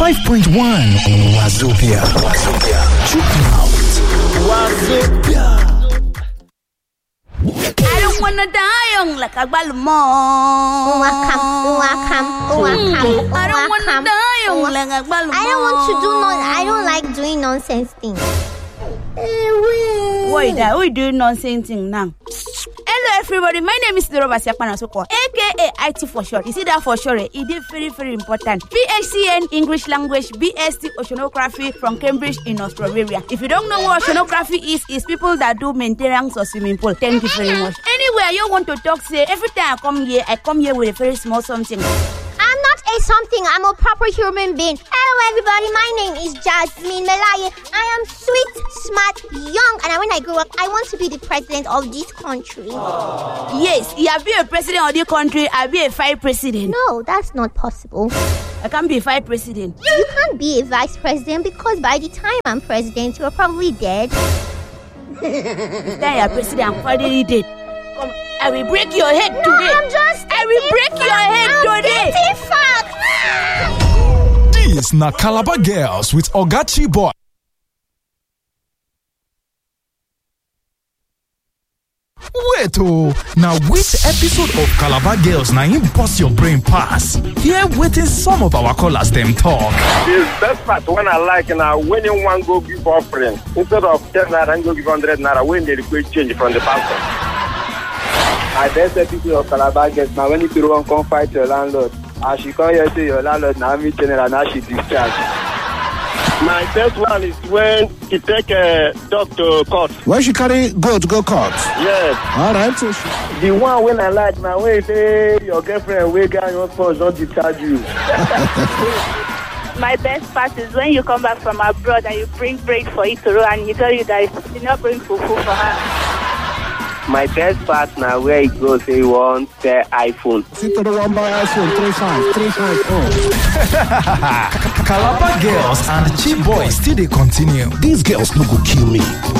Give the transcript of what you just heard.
95.1 Wazobia. Check out Wazobia. I don't wanna die young like a balmo. I don't wanna die young like a balmo. I don't like doing nonsense things. Why that? We do nonsense thing now. Hello everybody, my name is Doroba Siakpanasoko, aka IT for short. You see that for sure? It is very, very important. BSc English Language, BSc Oceanography from Cambridge in Australia. If you don't know what oceanography is people that do maintenance or swimming pool. Thank you very much. Anyway, you want to talk, say every time I come here with a very small something. I'm not a something, I'm a proper human being. Hello everybody, my name is Jasmine Melaye. I am sweet, smart, young, and when I grow up, I want to be the president of this country. Yes, you have been a president of this country, I'll be a vice president. No, that's not possible. I can't be a vice president. You can't be a vice president because by the time I'm president, you're probably dead. Then you're president, I'm already dead. Come, I will break your head today. I will break your head today. This na Calabar Girls with Ogachi Boy. Wait now which episode of Calabar Girls na him bust your brain pass? Here waiting some of our callers them talk. The best part when I like now when you want go give offering instead of 10 naira and go give 100 naira when they request change from the pastor. My best episode of Calabar Girls now when you don't come fight your landlord. As she come here to your landlord now me general now she discharge. My best one is when he take a dog to court. When she carry goat go court? Yes. All right. So The one when I like now when you say your girlfriend will get your spouse don't discharge you. My best part is when you come back from abroad and you bring bread for Itoro and he tell you that you did not bring fufu for her. My best part now where he goes say he wants the iPhone. sit to the one by iPhone 3 5. Calabar Girls and Cheap Boys still they continue. These girls no go kill me.